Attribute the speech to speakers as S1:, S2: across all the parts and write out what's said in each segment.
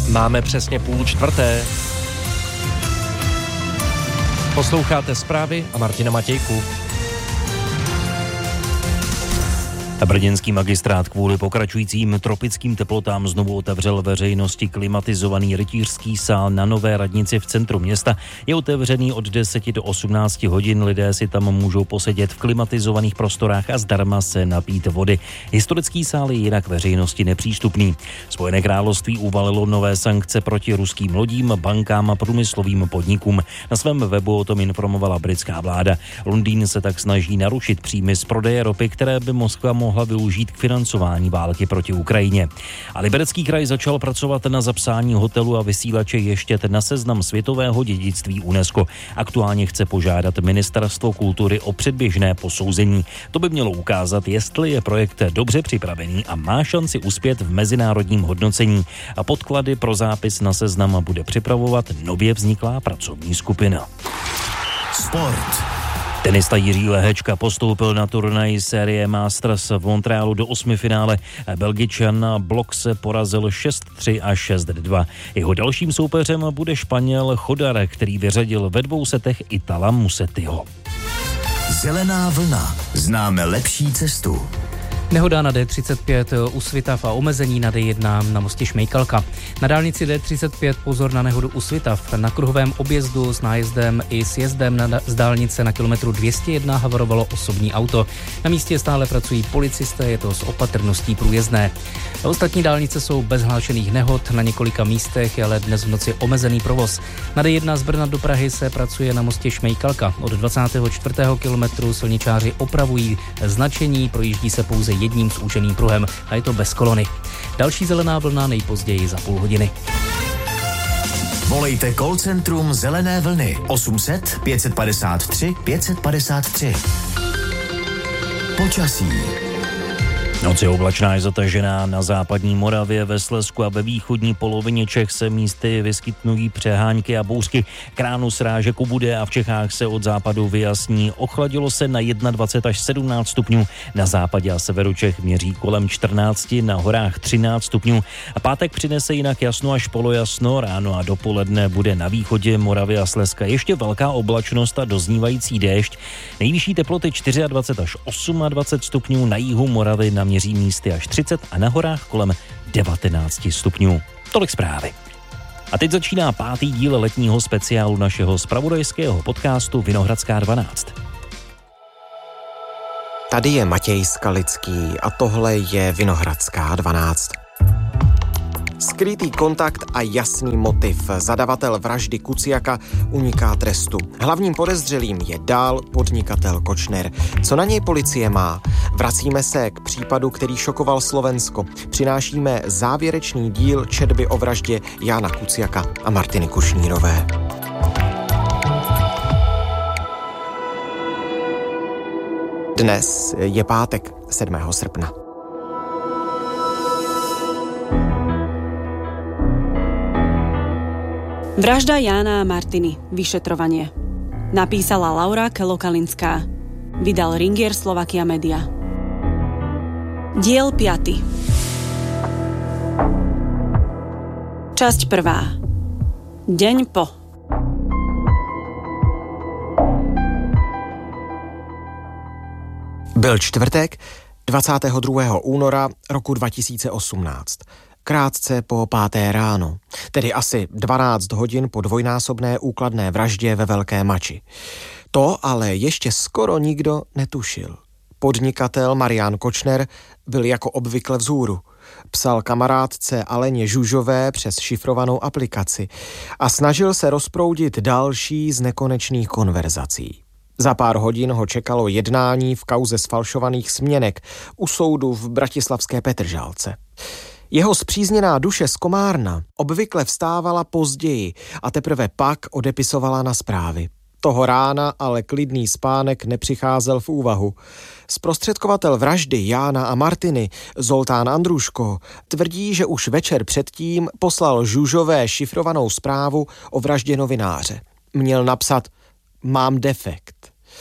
S1: Máme přesně 3:30. Posloucháte zprávy a Martina Matějku. Brněnský magistrát kvůli pokračujícím tropickým teplotám znovu otevřel veřejnosti klimatizovaný rytířský sál na Nové radnici v centru města. Je otevřený od 10 do 18 hodin. Lidé si tam můžou posedět v klimatizovaných prostorách a zdarma se napít vody. Historický sál je jinak veřejnosti nepřístupný. Spojené království uvalilo nové sankce proti ruským lodím, bankám a průmyslovým podnikům. Na svém webu o tom informovala britská vláda. Londýn se tak snaží narušit příjmy z prodeje ropy, které by Moskva mohla využít k financování války proti Ukrajině. A Liberecký kraj začal pracovat na zapsání hotelu a vysílače Ještěd na seznam světového dědictví UNESCO. Aktuálně chce požádat Ministerstvo kultury o předběžné posouzení. To by mělo ukázat, jestli je projekt dobře připravený a má šanci uspět v mezinárodním hodnocení. A podklady pro zápis na seznam bude připravovat nově vzniklá pracovní skupina.
S2: Sport.
S1: Tenista Jiří Lehečka postoupil na turnaj série Masters v Montrealu do 8. finále. Belgičan Blok se porazil 6-3 a 6-2. Jeho dalším soupeřem bude Španěl Chodar, který vyřadil ve 2 setech Itala Musettiho.
S2: Zelená vlna. Známe lepší cestu.
S3: Nehoda na D35 u Svitav a omezení na D1 na mostě Šmejkalka. Na dálnici D35 pozor na nehodu u Svitav. Na kruhovém objezdu s nájezdem i sjezdem z dálnice na kilometru 201 havarovalo osobní auto. Na místě stále pracují policisté, je to s opatrností průjezdné. Ostatní dálnice jsou bez hlášených nehod, na několika místech je ale dnes v noci omezený provoz. Na D1 z Brna do Prahy se pracuje na mostě Šmejkalka. Od 24. kilometru silničáři opravují značení, projíždí se pouze jedním zúženým pruhem a je to bez kolony. Další zelená vlna nejpozději za půl hodiny.
S2: Volejte call centrum Zelené vlny 800 553 553. Počasí.
S1: Noc je oblačná, je zatažená na západní Moravě, ve Slezsku a ve východní polovině Čech se místy vyskytnují přehánky a bouřky. K ránu srážek ubude a v Čechách se od západu vyjasní. Ochladilo se na 21 až 17 stupňů. Na západě a severu Čech měří kolem 14, na horách 13 stupňů. A pátek přinese jinak jasno až polojasno. Ráno a dopoledne bude na východě Moravy a Slezska ještě velká oblačnost a doznívající déšť. Nejvyšší teploty 24 až 28 stupňů, na jihu Moravy na měří místy až 30 a na horách kolem 19 stupňů. Tolik zprávy. A teď začíná 5. díl letního speciálu našeho zpravodajského podcastu Vinohradská 12.
S4: Tady je Matěj Skalický a tohle je Vinohradská 12. Skrytý kontakt a jasný motiv. Zadavatel vraždy Kuciaka uniká trestu. Hlavním podezřelým je dál podnikatel Kočner. Co na něj policie má? Vracíme se k případu, který šokoval Slovensko. Přinášíme závěrečný díl četby o vraždě Jána Kuciaka a Martiny Kušnírové. Dnes je pátek 7. srpna.
S5: Vražda Jána a Martiny. Vyšetrovanie. Napísala Laura Kelokalinská. Vydal Ringier Slovakia Media. Diel 5. Časť 1. Deň po.
S4: Byl čtvrtek 22. února roku 2018. Krátce po 5. ráno, tedy asi 12 hodin po dvojnásobné úkladné vraždě ve Velké Mači. To ale ještě skoro nikdo netušil. Podnikatel Marián Kočner byl jako obvykle vzhůru. Psal kamarádce Aleně Žužové přes šifrovanou aplikaci a snažil se rozproudit další z nekonečných konverzací. Za pár hodin ho čekalo jednání v kauze sfalšovaných směnek u soudu v bratislavské Petržalce. Jeho spřízněná duše z Komárna obvykle vstávala později a teprve pak odepisovala na zprávy. Toho rána ale klidný spánek nepřicházel v úvahu. Zprostředkovatel vraždy Jána a Martiny, Zoltán Andruško, tvrdí, že už večer předtím poslal Žužové šifrovanou zprávu o vraždě novináře. Měl napsat: mám defekt.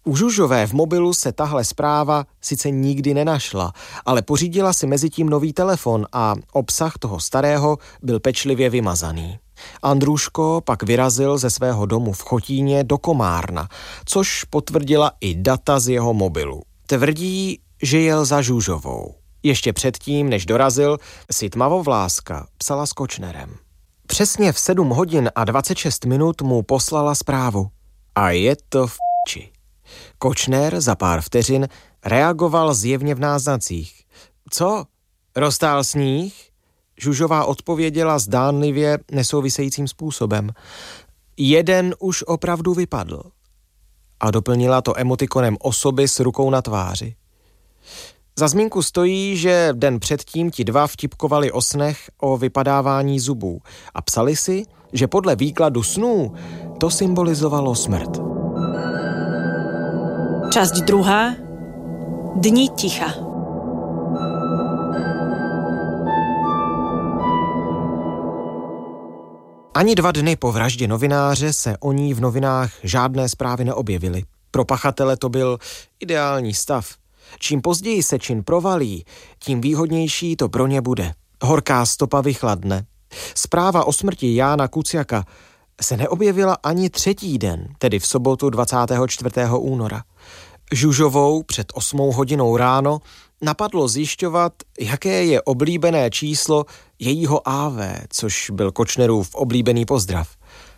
S4: U Žužové v mobilu se tahle zpráva sice nikdy nenašla, ale pořídila si mezitím nový telefon a obsah toho starého byl pečlivě vymazaný. Andruško pak vyrazil ze svého domu v Chotíně do Komárna, což potvrdila i data z jeho mobilu. Tvrdí, že jel za Žužovou. Ještě předtím, než dorazil, si tmavovláska psala s Kočnerem. Přesně v 7 hodin a 26 minut mu poslala zprávu. A je to v p***či. Kočner za pár vteřin reagoval zjevně v náznacích. Co? Roztál sníh? Žužová odpověděla zdánlivě nesouvisejícím způsobem. Jeden už opravdu vypadl. A doplnila to emotikonem osoby s rukou na tváři. Za zmínku stojí, že den předtím ti dva vtipkovali o snech o vypadávání zubů a psali si, že podle výkladu snů to symbolizovalo smrt.
S5: Časť 2. Dni ticha.
S4: Ani 2 dny po vraždě novináře se o ní v novinách žádné zprávy neobjevily. Pro pachatele to byl ideální stav. Čím později se čin provalí, tím výhodnější to pro ně bude. Horká stopa vychladne. Zpráva o smrti Jána Kuciaka se neobjevila ani 3. den, tedy v sobotu 24. února. Žužovou před 8 hodinou ráno napadlo zjišťovat, jaké je oblíbené číslo jejího AV, což byl Kočnerův oblíbený pozdrav.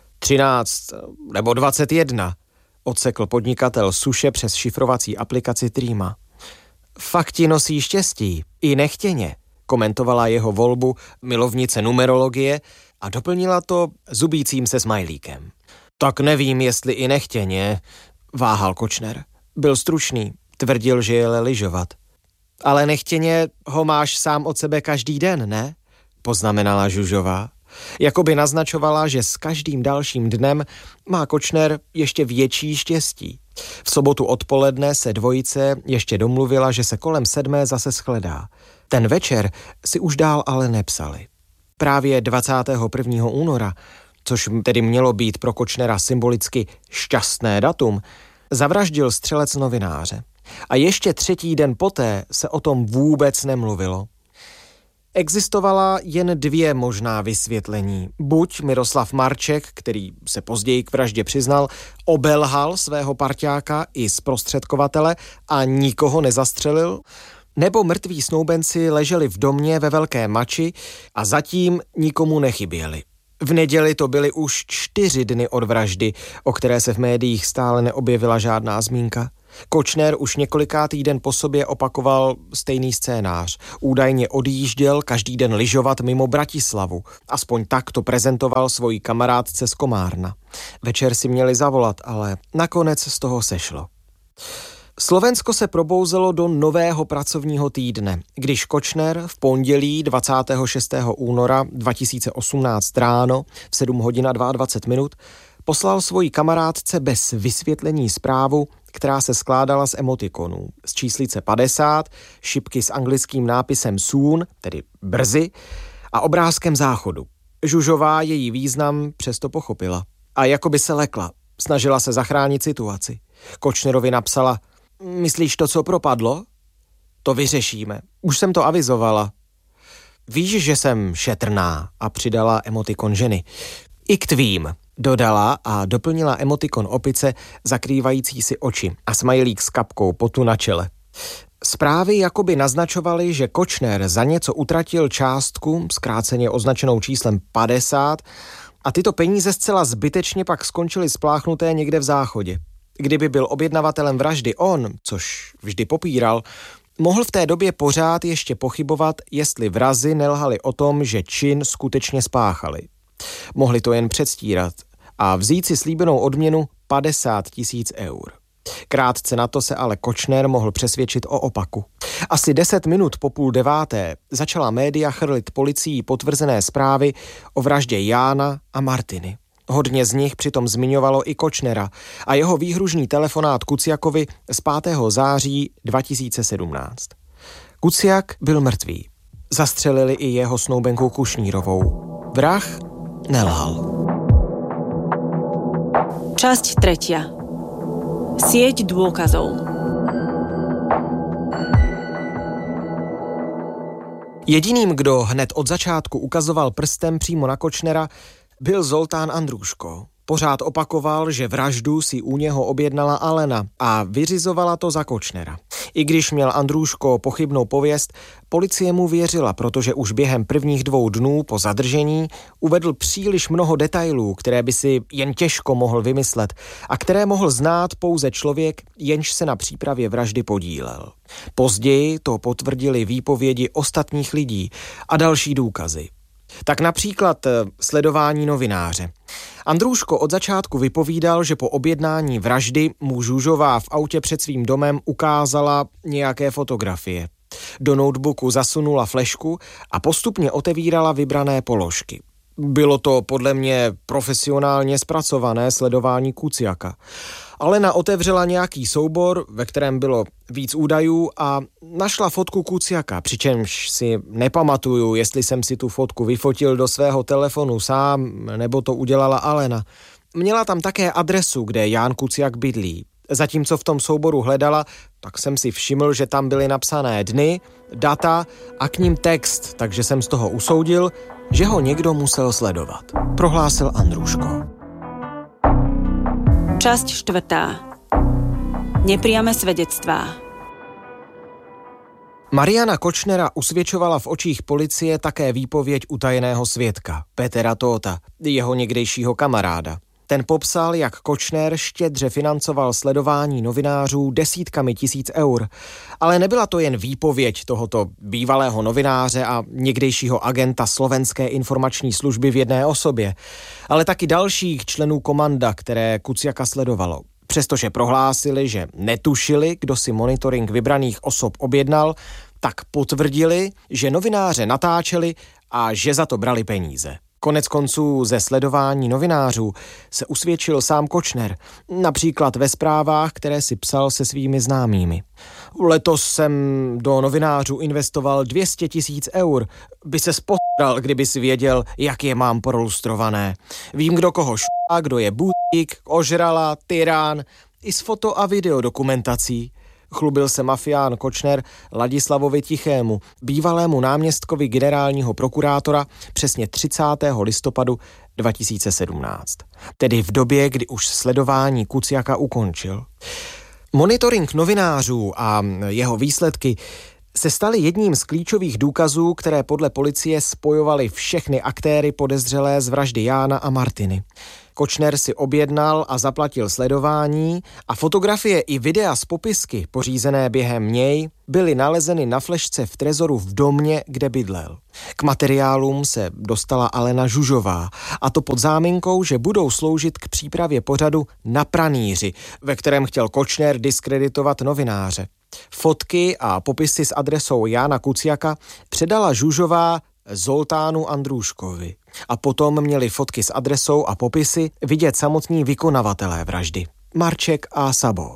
S4: 13 nebo 21, odsekl podnikatel Suše přes šifrovací aplikaci Trima. Fakt ti nosí štěstí, i nechtěně, komentovala jeho volbu milovnice numerologie a doplnila to zubícím se smajlíkem. Tak nevím, jestli i nechtěně, váhal Kočner. Byl stručný, tvrdil, že jel lyžovat. Ale nechtěně ho máš sám od sebe každý den, ne? Poznamenala Žužová. Jakoby naznačovala, že s každým dalším dnem má Kočner ještě větší štěstí. V sobotu odpoledne se dvojice ještě domluvila, že se kolem 7 zase shledá. Ten večer si už dál ale nepsali. Právě 21. února, což tedy mělo být pro Kočnera symbolicky šťastné datum, zavraždil střelec novináře. A ještě 3. den poté se o tom vůbec nemluvilo. Existovala jen 2 možná vysvětlení. Buď Miroslav Marček, který se později k vraždě přiznal, obelhal svého parťáka i zprostředkovatele a nikoho nezastřelil, nebo mrtví snoubenci leželi v domě ve Velké Mači a zatím nikomu nechyběli. V neděli to byly už 4 dny od vraždy, o které se v médiích stále neobjevila žádná zmínka. Kočner už několikátý den po sobě opakoval stejný scénář. Údajně odjížděl každý den lyžovat mimo Bratislavu. Aspoň tak to prezentoval svojí kamarádce z Komárna. Večer si měli zavolat, ale nakonec z toho sešlo. Slovensko se probouzelo do nového pracovního týdne, když Kočner v pondělí 26. února 2018 ráno v 7 hodin a 22 minut poslal svojí kamarádce bez vysvětlení zprávu, která se skládala z emotikonů. Z číslice 50, šipky s anglickým nápisem soon, tedy brzy, a obrázkem záchodu. Žužová její význam přesto pochopila. A jakoby se lekla, snažila se zachránit situaci. Kočnerovi napsala: myslíš to, co propadlo? To vyřešíme. Už jsem to avizovala. Víš, že jsem šetrná, a přidala emotikon ženy. I k tvým, dodala a doplnila emotikon opice zakrývající si oči a smajlík s kapkou potu na čele. Zprávy jakoby naznačovaly, že Kočner za něco utratil částku, zkráceně označenou číslem 50, a tyto peníze zcela zbytečně pak skončily spláchnuté někde v záchodě. Kdyby byl objednavatelem vraždy on, což vždy popíral, mohl v té době pořád ještě pochybovat, jestli vrazi nelhali o tom, že čin skutečně spáchali. Mohli to jen předstírat a vzít si slíbenou odměnu 50 000 eur. Krátce na to se ale Kočner mohl přesvědčit o opaku. Asi 10 minut po 8:30 začala média chrlit policií potvrzené zprávy o vraždě Jána a Martiny. Hodně z nich přitom zmiňovalo i Kočnera a jeho výhružný telefonát Kuciakovi z 5. září 2017. Kuciak byl mrtvý. Zastřelili i jeho snoubenku Kušnírovou. Vrah nelhal.
S5: Časť 3. Sieť dôkazov.
S4: Jediným, kdo hned od začátku ukazoval prstem přímo na Kočnera, byl Zoltán Andrúško. Pořád opakoval, že vraždu si u něho objednala Alena a vyřizovala to za Kočnera. I když měl Andrúško pochybnou pověst, policie mu věřila, protože už během prvních 2 dnů po zadržení uvedl příliš mnoho detailů, které by si jen těžko mohl vymyslet a které mohl znát pouze člověk, jenž se na přípravě vraždy podílel. Později to potvrdili výpovědi ostatních lidí a další důkazy. Tak například sledování novináře. Andrúško od začátku vypovídal, že po objednání vraždy mu Žužová v autě před svým domem ukázala nějaké fotografie. Do notebooku zasunula flešku a postupně otevírala vybrané položky. Bylo to podle mě profesionálně zpracované sledování Kuciaka. Alena otevřela nějaký soubor, ve kterém bylo víc údajů a našla fotku Kuciaka, přičemž si nepamatuju, jestli jsem si tu fotku vyfotil do svého telefonu sám, nebo to udělala Alena. Měla tam také adresu, kde Ján Kuciak bydlí. Zatímco v tom souboru hledala, tak jsem si všiml, že tam byly napsané dny, data a k ním text, takže jsem z toho usoudil, že ho někdo musel sledovat, prohlásil Andrúško.
S5: Časť 4. Nepriame svedectvá.
S4: Mariana Kočnera usvědčovala v očích policie také výpověď utajeného svědka, Petera Tóta, jeho někdejšího kamaráda. Ten popsal, jak Kočner štědře financoval sledování novinářů desítkami tisíc eur. Ale nebyla to jen výpověď tohoto bývalého novináře a někdejšího agenta Slovenské informační služby v jedné osobě, ale taky dalších členů komanda, které Kuciaka sledovalo. Přestože prohlásili, že netušili, kdo si monitoring vybraných osob objednal, tak potvrdili, že novináře natáčeli a že za to brali peníze. Konec konců ze sledování novinářů se usvědčil sám Kočner, například ve zprávách, které si psal se svými známými. Letos jsem do novinářů investoval 200 000 eur. By se posral, kdyby si věděl, jak je mám prolustrované. Vím, kdo koho špá, kdo je bůtík, ožrala, tyrán, i s foto- a videodokumentací. Chlubil se mafián Kočner Ladislavovi Tichému, bývalému náměstkovi generálního prokurátora, přesně 30. listopadu 2017. Tedy v době, kdy už sledování Kuciaka ukončil. Monitoring novinářů a jeho výsledky se staly jedním z klíčových důkazů, které podle policie spojovaly všechny aktéry podezřelé z vraždy Jána a Martiny. Kočner si objednal a zaplatil sledování a fotografie i videa z popisky, pořízené během něj, byly nalezeny na flešce v trezoru v domě, kde bydlel. K materiálům se dostala Alena Žužová, a to pod záminkou, že budou sloužit k přípravě pořadu Na pranýři, ve kterém chtěl Kočner diskreditovat novináře. Fotky a popisy s adresou Jána Kuciaka předala Žužová Zoltánu Andrúškovi. A potom měli fotky s adresou a popisy vidět samotní vykonavatelé vraždy, Marček a Sabo.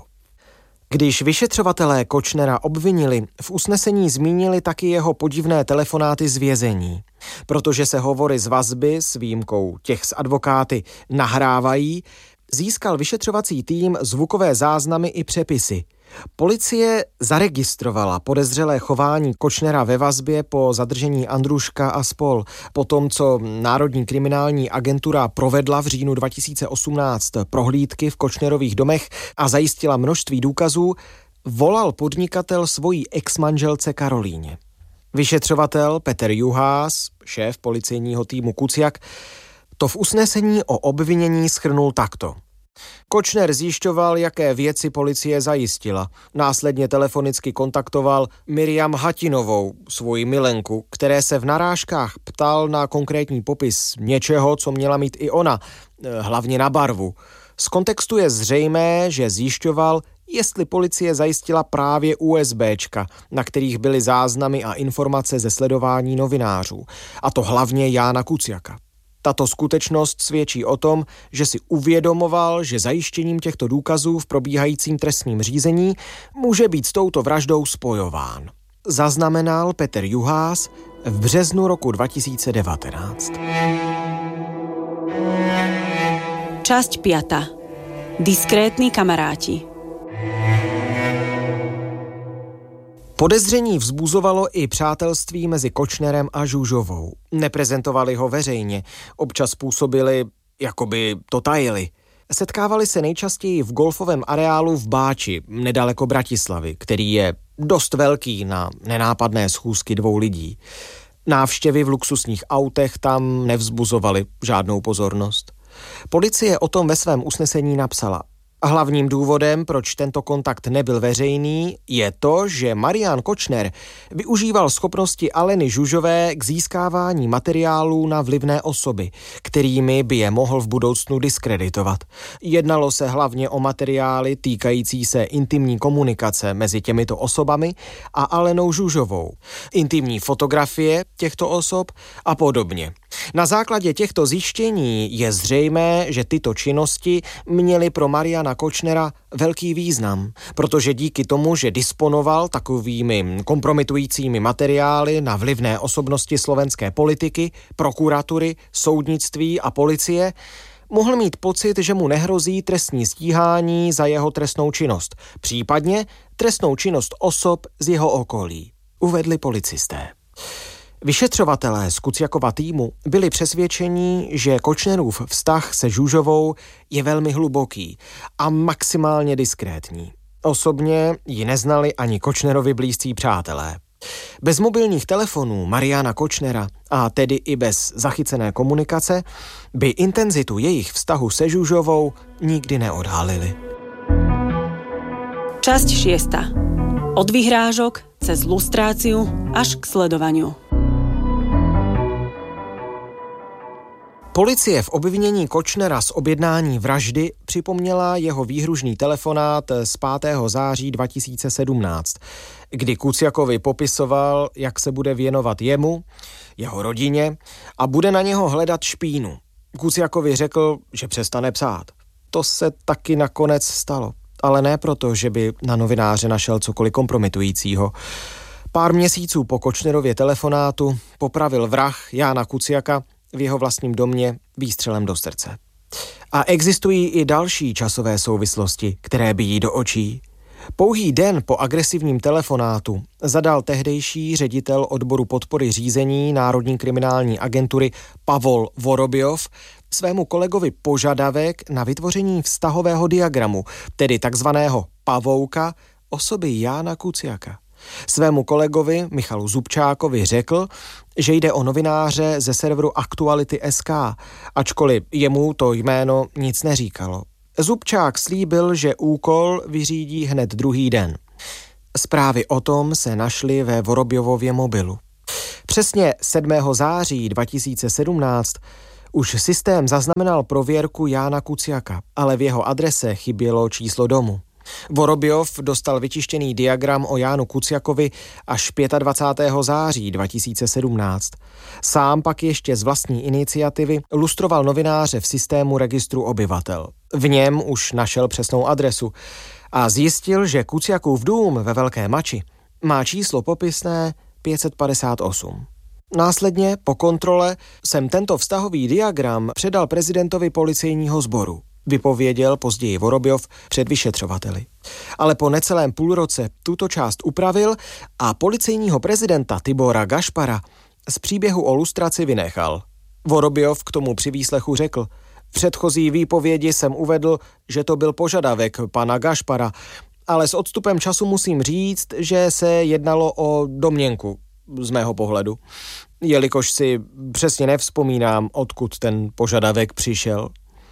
S4: Když vyšetřovatelé Kočnera obvinili, v usnesení zmínili taky jeho podivné telefonáty z vězení. Protože se hovory z vazby s výjimkou těch s advokáty nahrávají, získal vyšetřovací tým zvukové záznamy i přepisy. Policie zaregistrovala podezřelé chování Kočnera ve vazbě po zadržení Andrúška a spol. Potom, co Národní kriminální agentura provedla v říjnu 2018 prohlídky v Kočnerových domech a zajistila množství důkazů, volal podnikatel svojí exmanželce Karolíně. Vyšetřovatel Petr Juhás, šéf policejního týmu Kuciak, to v usnesení o obvinění shrnul takto. Kočner zjišťoval, jaké věci policie zajistila. Následně telefonicky kontaktoval Miriam Hatinovou, svoji milenku, které se v narážkách ptal na konkrétní popis něčeho, co měla mít i ona, hlavně na barvu. Z kontextu je zřejmé, že zjišťoval, jestli policie zajistila právě USBčka, na kterých byly záznamy a informace ze sledování novinářů, a to hlavně Jána Kuciaka. Tato skutečnost svědčí o tom, že si uvědomoval, že zajištěním těchto důkazů v probíhajícím trestním řízení může být s touto vraždou spojován. Zaznamenal Petr Juhás v březnu roku 2019.
S5: Časť 5. Diskrétni kamaráti.
S4: Podezření vzbuzovalo i přátelství mezi Kočnerem a Žužovou. Neprezentovali ho veřejně, občas působili, jakoby to tajili. Setkávali se nejčastěji v golfovém areálu v Báči, nedaleko Bratislavy, který je dost velký na nenápadné schůzky dvou lidí. Návštěvy v luxusních autech tam nevzbuzovaly žádnou pozornost. Policie o tom ve svém usnesení napsala. Hlavním důvodem, proč tento kontakt nebyl veřejný, je to, že Marián Kočner využíval schopnosti Aleny Žužové k získávání materiálů na vlivné osoby, kterými by je mohl v budoucnu diskreditovat. Jednalo se hlavně o materiály týkající se intimní komunikace mezi těmito osobami a Alenou Žužovou, intimní fotografie těchto osob a podobně. Na základě těchto zjištění je zřejmé, že tyto činnosti měly pro Mariána Kočnera velký význam, protože díky tomu, že disponoval takovými kompromitujícími materiály na vlivné osobnosti slovenské politiky, prokuratury, soudnictví a policie, mohl mít pocit, že mu nehrozí trestní stíhání za jeho trestnou činnost, případně trestnou činnost osob z jeho okolí, uvedli policisté. Vyšetřovatelé z Kuciakova týmu byli přesvědčeni, že Kočnerův vztah se Žužovou je velmi hluboký a maximálně diskrétní. Osobně ji neznali ani Kočnerovi blízcí přátelé. Bez mobilních telefonů Mariána Kočnera a tedy i bez zachycené komunikace by intenzitu jejich vztahu se Žužovou nikdy neodhalili.
S5: Časť 6. Od vyhrážok cez lustráciu až k sledovaniu.
S4: Policie v obvinění Kočnera z objednání vraždy připomněla jeho výhružný telefonát z 5. září 2017, kdy Kuciakovi popisoval, jak se bude věnovat jemu, jeho rodině a bude na něho hledat špínu. Kuciakovi řekl, že přestane psát. To se taky nakonec stalo, ale ne proto, že by na novináře našel cokoliv kompromitujícího. Pár měsíců po Kočnerově telefonátu popravil vrah Jána Kuciaka v jeho vlastním domě výstřelem do srdce. A existují i další časové souvislosti, které bijí do očí. Pouhý den po agresivním telefonátu zadal tehdejší ředitel odboru podpory řízení Národní kriminální agentury Pavol Vorobiov svému kolegovi požadavek na vytvoření vztahového diagramu, tedy takzvaného pavouka osoby Jána Kuciaka. Svému kolegovi Michalu Zubčákovi řekl, že jde o novináře ze serveru Aktuality.sk, ačkoliv jemu to jméno nic neříkalo. Zubčák slíbil, že úkol vyřídí hned druhý den. Zprávy o tom se našly ve Vorobjovově mobilu. Přesně 7. září 2017 už systém zaznamenal prověrku Jána Kuciaka, ale v jeho adrese chybělo číslo domu. Vorobjov dostal vytištěný diagram o Jánu Kuciakovi až 25. září 2017. Sám pak ještě z vlastní iniciativy lustroval novináře v systému registru obyvatel. V něm už našel přesnou adresu a zjistil, že Kuciakův dům ve Velké Mači má číslo popisné 558. Následně po kontrole jsem tento vztahový diagram předal prezidentovi policejního sboru, vypověděl později Vorobjov před vyšetřovateli. Ale po necelém půlroce tuto část upravil a policejního prezidenta Tibora Gašpara z příběhu o lustraci vynechal. Vorobjov k tomu při výslechu řekl: v předchozí výpovědi jsem uvedl, že to byl požadavek pana Gašpara, ale s odstupem času musím říct, že se jednalo o domněnku z mého pohledu, jelikož si přesně nevzpomínám, odkud ten požadavek přišel.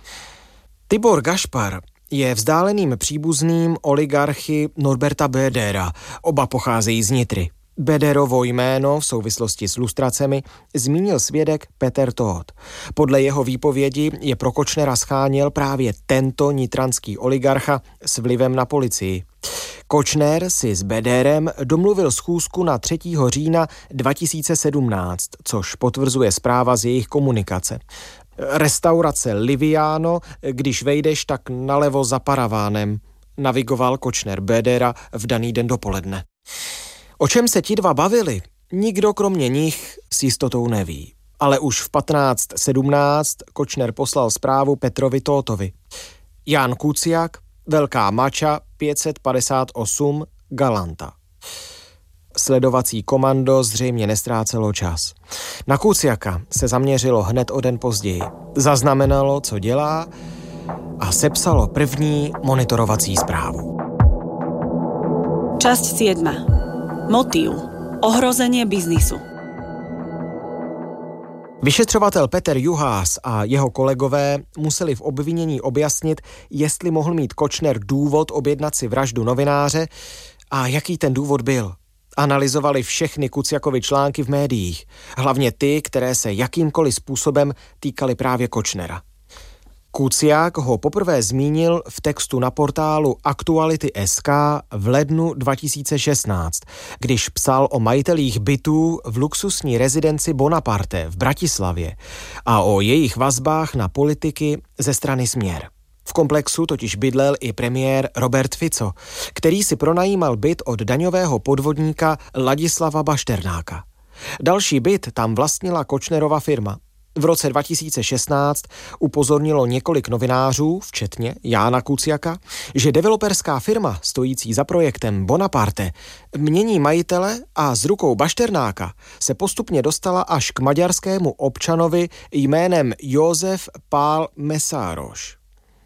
S4: Tibor Gašpar je vzdáleným příbuzným oligarchy Norberta Bödera, oba pocházejí z Nitry. Böderovo jméno v souvislosti s lustracemi zmínil svědek Peter Todt. Podle jeho výpovědi je pro Kočnera scháněl právě tento nitranský oligarcha s vlivem na policii. Kočner si s Böderem domluvil schůzku na 3. října 2017, což potvrzuje zpráva z jejich komunikace. Restaurace Liviano, když vejdeš, tak nalevo za paravánem, navigoval Kočner Bödera v daný den dopoledne. O čem se ti dva bavili, nikdo kromě nich s jistotou neví. Ale už v 15:17 Kočner poslal zprávu Petrovi Tótovi. Ján Kuciak, Velká Mača, 558, Galanta. Sledovací komando zřejmě nestrácelo čas. Na Kuciaka se zaměřilo hned o den později. Zaznamenalo, co dělá a sepsalo první monitorovací zprávu.
S5: Časť 7. Motív. Ohrozenie biznisu.
S4: Vyšetřovatel Peter Juhás a jeho kolegové museli v obvinění objasnit, jestli mohl mít Kočner důvod objednat si vraždu novináře a jaký ten důvod byl. Analyzovali všechny Kuciakovy články v médiích, hlavně ty, které se jakýmkoliv způsobem týkaly právě Kočnera. Kuciak ho poprvé zmínil v textu na portálu Aktuality.sk v lednu 2016, když psal o majitelích bytů v luxusní rezidenci Bonaparte v Bratislavě a o jejich vazbách na politiky ze strany Směr. V komplexu totiž bydlel i premiér Robert Fico, který si pronajímal byt od daňového podvodníka Ladislava Bašternáka. Další byt tam vlastnila Kočnerova firma. V roce 2016 upozornilo několik novinářů, včetně Jána Kuciaka, že developerská firma stojící za projektem Bonaparte mění majitele a z rukou Bašternáka se postupně dostala až k maďarskému občanovi jménem Josef Pál Mesáros.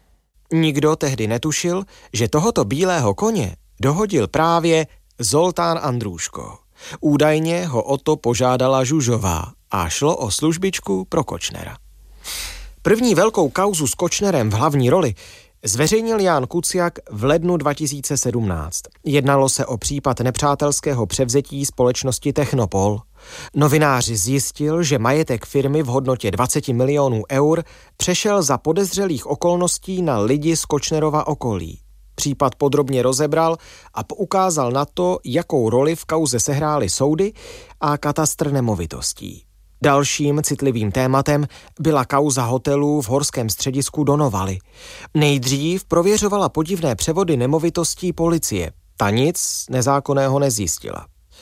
S4: Nikdo tehdy netušil, že tohoto bílého koně dohodil právě Zoltán Andrůško. Údajně ho o to požádala Žužová a šlo o službičku pro Kočnera. První velkou kauzu s Kočnerem v hlavní roli zveřejnil Ján Kuciak v lednu 2017. Jednalo se o případ nepřátelského převzetí společnosti Technopol. Novináři zjistil, že majetek firmy v hodnotě 20 milionů eur přešel za podezřelých okolností na lidi z Kočnerova okolí. Případ podrobně rozebral a poukázal na to, jakou roli v kauze sehrály soudy a katastr nemovitostí. Dalším citlivým tématem byla kauza hotelů v horském středisku Donovali. Nejdřív prověřovala podivné převody nemovitostí policie. Ta nic nezákonného nezjistila.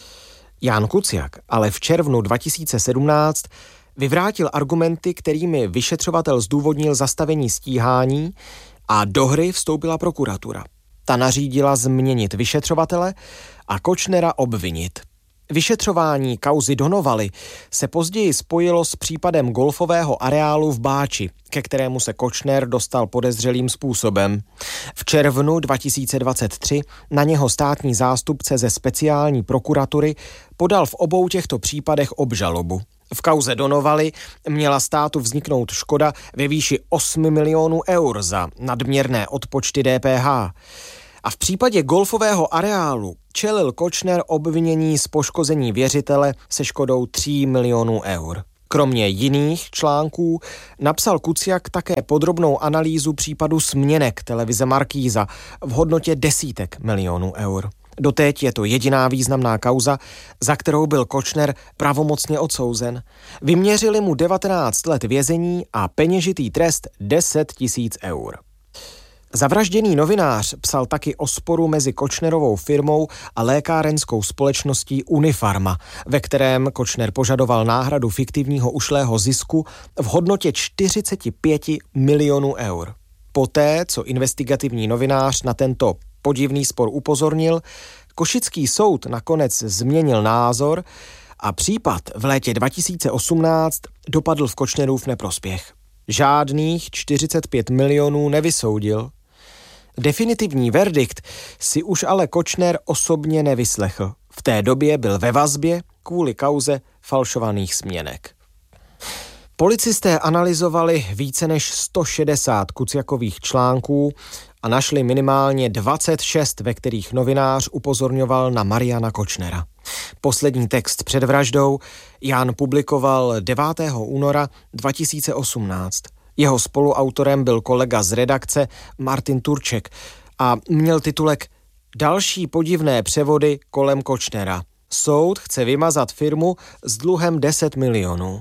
S4: Ján Kuciak ale v červnu 2017 vyvrátil argumenty, kterými vyšetřovatel zdůvodnil zastavení stíhání, a do hry vstoupila prokuratura. Ta nařídila změnit vyšetřovatele a Kočnera obvinit. Vyšetřování kauzy Donovali se později spojilo s případem golfového areálu v Báči, ke kterému se Kočner dostal podezřelým způsobem. V červnu 2023 na něho státní zástupce ze speciální prokuratury podal v obou těchto případech obžalobu. V kauze Donovali měla státu vzniknout škoda ve výši 8 milionů eur za nadměrné odpočty DPH. A v případě golfového areálu čelil Kočner obvinění z poškození věřitele se škodou 3 milionů eur. Kromě jiných článků napsal Kuciak také podrobnou analýzu případu směnek televize Markíza v hodnotě desítek milionů eur. Doteď je to jediná významná kauza, za kterou byl Kočner pravomocně odsouzen. Vyměřili mu 19 let vězení a peněžitý trest 10 000 eur. Zavražděný novinář psal taky o sporu mezi Kočnerovou firmou a lékárenskou společností Unifarma, ve kterém Kočner požadoval náhradu fiktivního ušlého zisku v hodnotě 45 milionů eur. Poté, co investigativní novinář na tento podivný spor upozornil, košický soud nakonec změnil názor a případ v létě 2018 dopadl v Kočnerův neprospěch. Žádných 45 milionů nevysoudil. Definitivní verdikt si už ale Kočner osobně nevyslechl. V té době byl ve vazbě kvůli kauze falšovaných směnek. Policisté analyzovali více než 160 Kuciakových článků a našli minimálně 26, ve kterých novinář upozorňoval na Mariana Kočnera. Poslední text před vraždou Ján publikoval 9. února 2018. Jeho spoluautorem byl kolega z redakce Martin Turček a měl titulek Další podivné převody kolem Kočnera. Soud chce vymazat firmu s dluhem 10 milionů.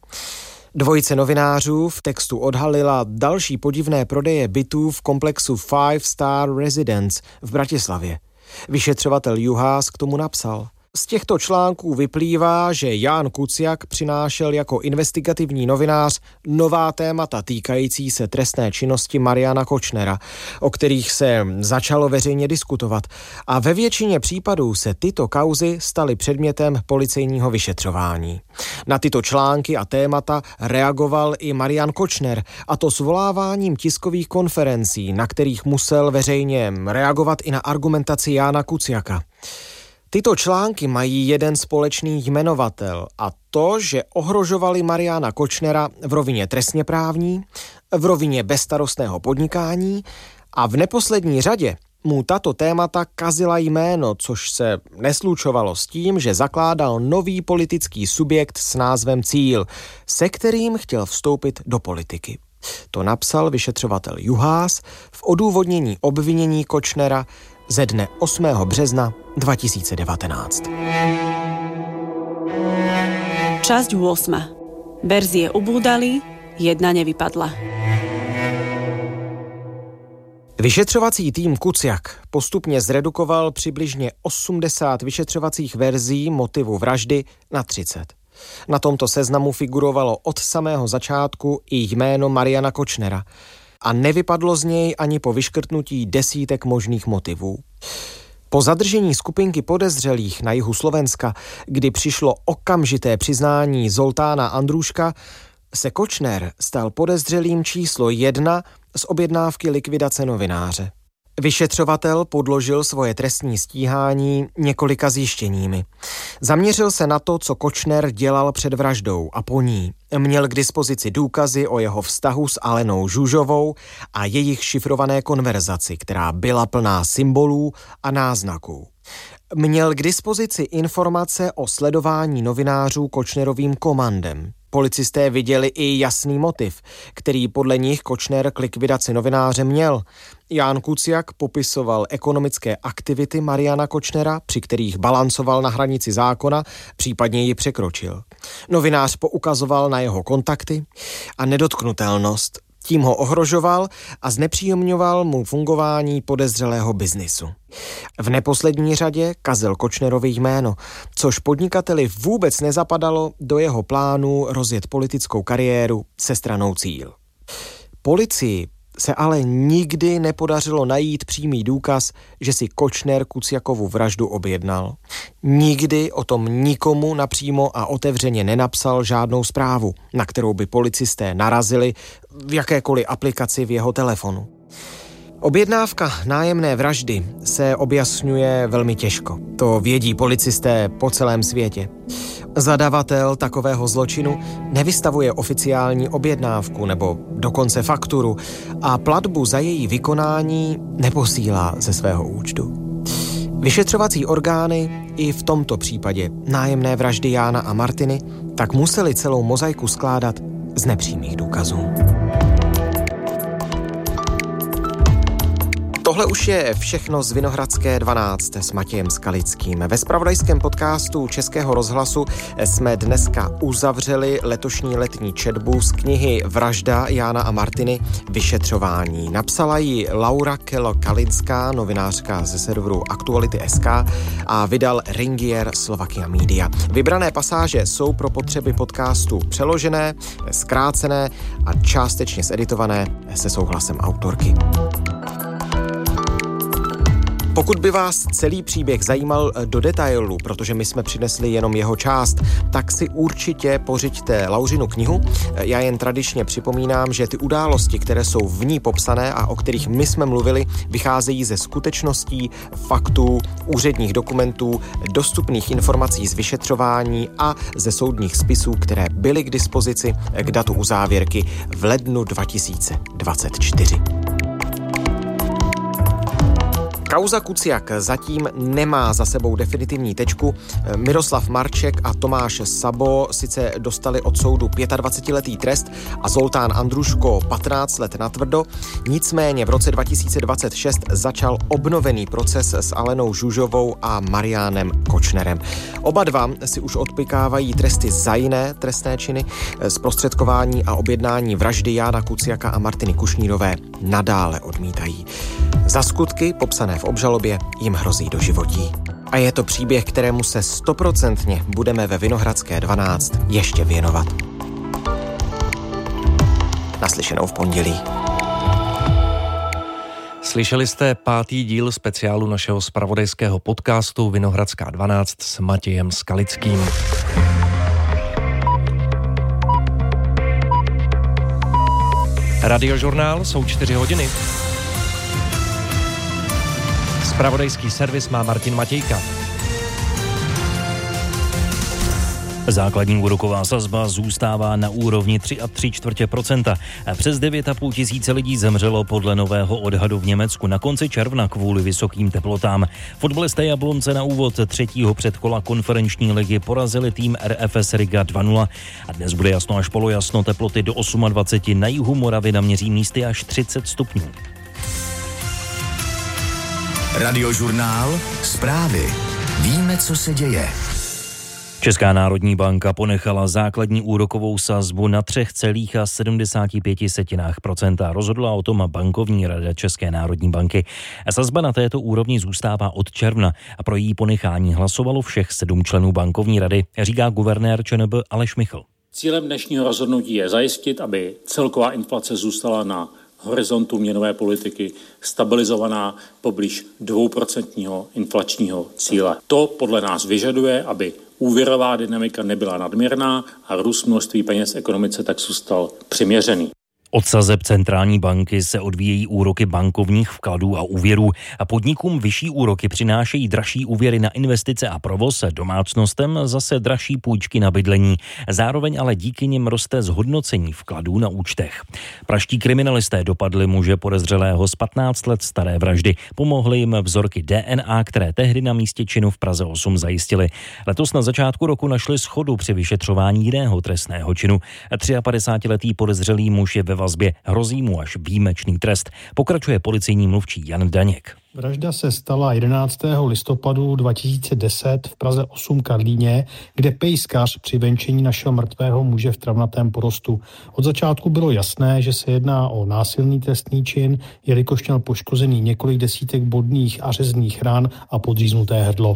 S4: Dvojice novinářů v textu odhalila další podivné prodeje bytů v komplexu Five Star Residence v Bratislavě. Vyšetřovatel Juhás k tomu napsal: Z těchto článků vyplývá, že Ján Kuciak přinášel jako investigativní novinář nová témata týkající se trestné činnosti Mariana Kočnera, o kterých se začalo veřejně diskutovat. A ve většině případů se tyto kauzy staly předmětem policejního vyšetřování. Na tyto články a témata reagoval i Marian Kočner, a to svoláváním tiskových konferencí, na kterých musel veřejně reagovat i na argumentaci Jána Kuciaka. Tyto články mají jeden společný jmenovatel, a to, že ohrožovali Mariana Kočnera v rovině trestněprávní, v rovině bezstarostného podnikání a v neposlední řadě mu tato témata kazila jméno, což se neslučovalo s tím, že zakládal nový politický subjekt s názvem Cíl, se kterým chtěl vstoupit do politiky. To napsal vyšetřovatel Juhás v odůvodnění obvinění Kočnera ze dne 8. března 2019.
S5: Časť 8. Verzie ubúdali, jedna nevypadla.
S4: Vyšetřovací tým Kuciak postupně zredukoval přibližně 80 vyšetřovacích verzí motivu vraždy na 30. Na tomto seznamu figurovalo od samého začátku i jméno Mariana Kočnera a nevypadlo z něj ani po vyškrtnutí desítek možných motivů. Po zadržení skupinky podezřelých na jihu Slovenska, kdy přišlo okamžité přiznání Zoltána Andrůška, se Kočner stal podezřelým číslo 1 z objednávky likvidace novináře. Vyšetřovatel podložil svoje trestní stíhání několika zjištěními. Zaměřil se na to, co Kočner dělal před vraždou a po ní. Měl k dispozici důkazy o jeho vztahu s Alenou Žužovou a jejich šifrované konverzaci, která byla plná symbolů a náznaků. Měl k dispozici informace o sledování novinářů Kočnerovým komandem. Policisté viděli i jasný motiv, který podle nich Kočner k likvidaci novináře měl. Ján Kuciak popisoval ekonomické aktivity Mariana Kočnera, při kterých balancoval na hranici zákona, případně ji překročil. Novinář poukazoval na jeho kontakty a nedotknutelnost. Tím ho ohrožoval a znepříjemňoval mu fungování podezřelého biznisu. V neposlední řadě kazil Kočnerovi jméno, což podnikateli vůbec nezapadalo do jeho plánu rozjet politickou kariéru se stranou Cíl. Policii se ale nikdy nepodařilo najít přímý důkaz, že si Kočner Kuciakovu vraždu objednal. Nikdy o tom nikomu napřímo a otevřeně nenapsal žádnou zprávu, na kterou by policisté narazili v jakékoliv aplikaci v jeho telefonu. Objednávka nájemné vraždy se objasňuje velmi těžko. To vědí policisté po celém světě. Zadavatel takového zločinu nevystavuje oficiální objednávku nebo dokonce fakturu a platbu za její vykonání neposílá ze svého účtu. Vyšetřovací orgány i v tomto případě nájemné vraždy Jána a Martiny tak museli celou mozaiku skládat z nepřímých důkazů. Tohle už je všechno z Vinohradské 12 s Matějem Skalickým. Ve zpravodajském podcastu Českého rozhlasu jsme dneska uzavřeli letošní letní četbu z knihy Vražda Jána a Martiny vyšetřování. Napsala ji Laura Kalinská, novinářka ze serveru Aktuality.sk a vydal Ringier Slovakia Media. Vybrané pasáže jsou pro potřeby podcastu přeložené, zkrácené a částečně zeditované se souhlasem autorky. Pokud by vás celý příběh zajímal do detailu, protože my jsme přinesli jenom jeho část, tak si určitě pořiďte Lauřinu knihu. Já jen tradičně připomínám, že ty události, které jsou v ní popsané a o kterých my jsme mluvili, vycházejí ze skutečností, faktů, úředních dokumentů, dostupných informací z vyšetřování a ze soudních spisů, které byly k dispozici k datu uzávěrky v lednu 2024. Kauza Kuciak zatím nemá za sebou definitivní tečku. Miroslav Marček a Tomáš Sabo sice dostali od soudu 25letý trest a Zoltán Andruško 15 let natvrdo, nicméně v roce 2026 začal obnovený proces s Alenou Žužovou a Mariánem Kočnerem. Oba dva si už odpikávají tresty za jiné trestné činy, zprostředkování a objednání vraždy Jána Kuciaka a Martiny Kušnírové nadále odmítají. Za skutky popsané v obžalobě jim hrozí doživotí. A je to příběh, kterému se 100% budeme ve Vinohradské 12 ještě věnovat. Naslyšenou v pondělí.
S6: Slyšeli jste 5. díl speciálu našeho zpravodajského podcastu Vinohradská 12 s Matějem Skalickým. Radiožurnál, jsou 4 hodiny. Zpravodajský servis má Martin Matějka.
S1: Základní úroková sazba zůstává na úrovni 3,75%. Přes 9,5 tisíce lidí zemřelo podle nového odhadu v Německu na konci června kvůli vysokým teplotám. Fotbalisté Jablonce na úvod 3. předkola konferenční ligy porazili tým RFS Riga 2-0 a dnes bude jasno až polojasno, teploty do 28, na jihu Moravy naměří místy až 30 stupňů.
S2: Radiožurnál, zprávy. Víme, co se děje.
S1: Česká národní banka ponechala základní úrokovou sazbu na 3,75%. Rozhodla o tom bankovní rada České národní banky. Sazba na této úrovni zůstává od června a pro její ponechání hlasovalo všech 7 členů bankovní rady, říká guvernér ČNB Aleš Michl.
S7: Cílem dnešního rozhodnutí je zajistit, aby celková inflace zůstala na horizontu měnové politiky stabilizovaná poblíž 2% inflačního cíle. To podle nás vyžaduje, aby úvěrová dynamika nebyla nadměrná a růst množství peněz v ekonomice tak zůstal přiměřený.
S1: Od sazeb centrální banky se odvíjejí úroky bankovních vkladů a úvěrů a podnikům vyšší úroky přinášejí dražší úvěry na investice a provoz, domácnostem zase dražší půjčky na bydlení. Zároveň ale díky nim roste zhodnocení vkladů na účtech. Pražští kriminalisté dopadli muže podezřelého z 15 let staré vraždy. Pomohly jim vzorky DNA, které tehdy na místě činu v Praze 8 zajistili. Letos na začátku roku našli shodu při vyšetřování jiného trestného činu. 53letý podezřelý muž je ve vazbě, hrozí mu až výjimečný trest. Pokračuje policejní mluvčí Jan Daněk.
S8: Vražda se stala 11. listopadu 2010 v Praze 8 Karlíně, kde pejskař při venčení našel mrtvého muže v travnatém porostu. Od začátku bylo jasné, že se jedná o násilný trestný čin, jelikož měl poškozený několik desítek bodných a řezných ran a podříznuté hrdlo.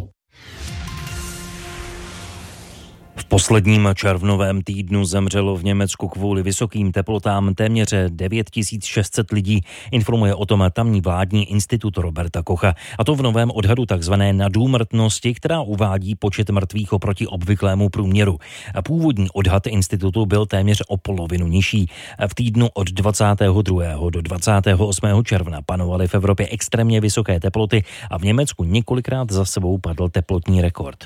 S1: V posledním červnovém týdnu zemřelo v Německu kvůli vysokým teplotám téměř 9600 lidí, informuje o tom tamní vládní institut Roberta Kocha. A to v novém odhadu takzvané nadúmrtnosti, která uvádí počet mrtvých oproti obvyklému průměru. Původní odhad institutu byl téměř o polovinu nižší. V týdnu od 22. do 28. června panovaly v Evropě extrémně vysoké teploty a v Německu několikrát za sebou padl teplotní rekord.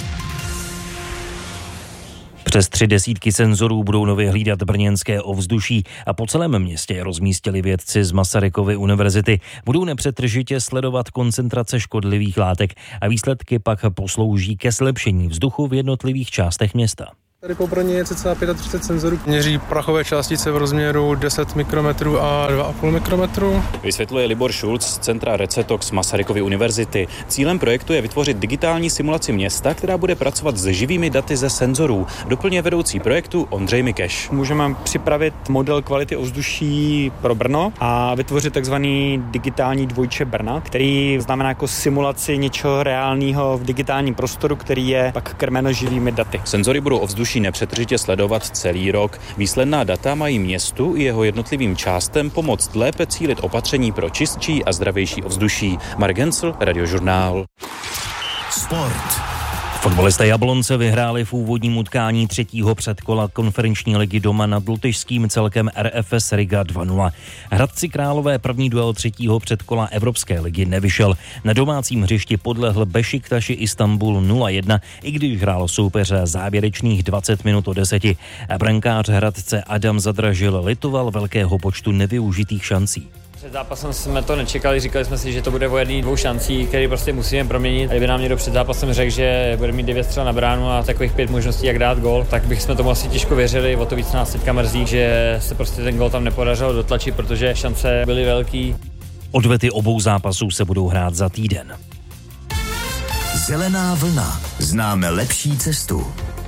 S1: Přes 30 senzorů budou nově hlídat brněnské ovzduší a po celém městě je rozmístili vědci z Masarykovy univerzity. Budou nepřetržitě sledovat koncentrace škodlivých látek a výsledky pak poslouží ke zlepšení vzduchu v jednotlivých částech města.
S9: Tady po Brně je cca 35 senzorů. Měří prachové částice v rozměru 10 mikrometrů a 2,5 mikrometru.
S10: Vysvětluje Libor Schulz z centra Recetox Masarykovy univerzity. Cílem projektu je vytvořit digitální simulaci města, která bude pracovat s živými daty ze senzorů. Doplňuje vedoucí projektu Ondřej Mikeš.
S11: Můžeme připravit model kvality ovzduší pro Brno a vytvořit takzvaný digitální dvojče Brna, který znamená jako simulaci něčeho reálného v digitálním prostoru, který je pak krmeno živými daty.
S10: Senzory budou ovzduší nepřetržitě sledovat celý rok. Výsledná data mají městu i jeho jednotlivým částem pomoct lépe cílit opatření pro čistší a zdravější ovzduší. Marek Hensl, Radiožurnál.
S2: Sport.
S1: Fotbalisté Jablonce vyhráli v úvodním utkání 3. předkola konferenční ligy doma nad lotyšským celkem RFS Riga 2-0. Hradci Králové první duel 3. předkola Evropské ligy nevyšel. Na domácím hřišti podlehl Bešiktaši Istanbul 0-1, i když hrál soupeř závěrečných 20 minut o 10. Brankář Hradce Adam Zadražil litoval velkého počtu nevyužitých šancí.
S12: Před zápasem jsme to nečekali, říkali jsme si, že to bude o 1-2 šancí, které prostě musíme proměnit. A kdyby nám někdo před zápasem řekl, že bude mít 9 střel na bránu a takových 5 možností, jak dát gól, tak bychom tomu asi těžko věřili. O to víc nás teďka mrzí, že se prostě ten gól tam nepodařilo dotlačit, protože šance byly velký.
S1: Odvety obou zápasů se budou hrát za týden.
S2: Zelená vlna. Známe lepší cestu.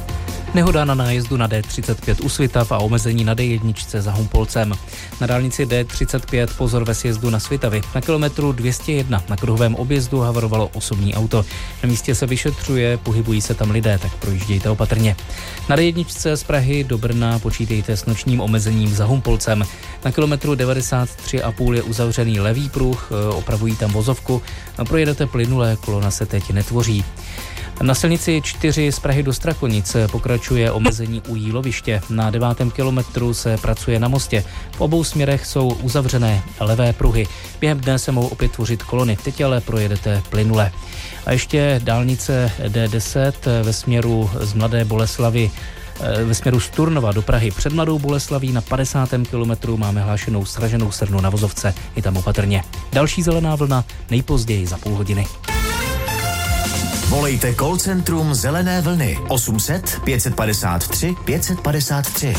S3: Nehoda na nájezdu na D35 u Svitav a omezení na D1 za Humpolcem. Na dálnici D35 pozor ve sjezdu na Svitavy. Na kilometru 201 na kruhovém objezdu havarovalo osobní auto. Na místě se vyšetřuje, pohybují se tam lidé, tak projíždějte opatrně. Na D1 z Prahy do Brna počítejte s nočním omezením za Humpolcem. Na kilometru 93,5 je uzavřený levý pruh, opravují tam vozovku. Projedete plynulé, kolona se teď netvoří. Na silnici 4 z Prahy do Strakonic pokračuje omezení u Jíloviště. Na 9. kilometru se pracuje na mostě. V obou směrech jsou uzavřené levé pruhy. Během dne se mohou opět tvořit kolony. Teď ale projedete plynule. A ještě dálnice D10 ve směru z Mladé Boleslavi ve směru z Turnova do Prahy před Mladou Boleslaví na 50. kilometru máme hlášenou sraženou srnu na vozovce. I tam opatrně. Další zelená vlna nejpozději za půl hodiny.
S2: Volejte call centrum Zelené vlny 800 553 553.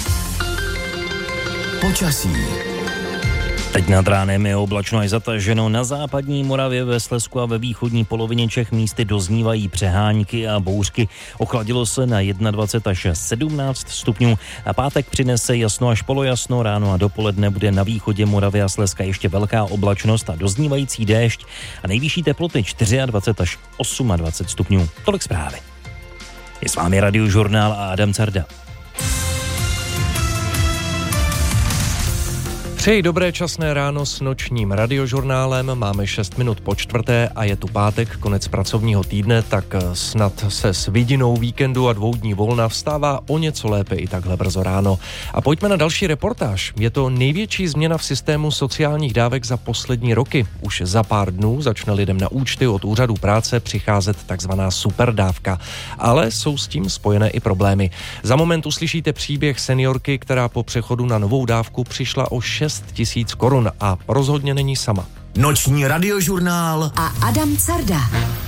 S2: Počasí.
S1: Teď nad ránem je oblačno až zataženo. Na západní Moravě, ve Slezsku a ve východní polovině Čech místy doznívají přehánky a bouřky. Ochladilo se na 21 až 17 stupňů. A pátek přinese jasno až polojasno. Ráno a dopoledne bude na východě Moravy a Slezska ještě velká oblačnost a doznívající déšť. A nejvyšší teploty 24 až 28 stupňů. Tolik zprávy. Je s vámi Radiožurnál a Adam Carda.
S6: Přeji dobré časné ráno s nočním Radiožurnálem. Máme 6 minut po 4. a je tu pátek, konec pracovního týdne, tak snad se s vidinou víkendu a 2 dní volna vstává o něco lépe i takhle brzo ráno. A pojďme na další reportáž. Je to největší změna v systému sociálních dávek za poslední roky. Už za pár dnů začne lidem na účty od úřadů práce přicházet takzvaná superdávka. Ale jsou s tím spojené i problémy. Za moment uslyšíte příběh seniorky, která po přechodu na novou dávku přišla o 6 000 korun a rozhodně není sama.
S2: Noční Radiožurnál
S13: a Adam Carda.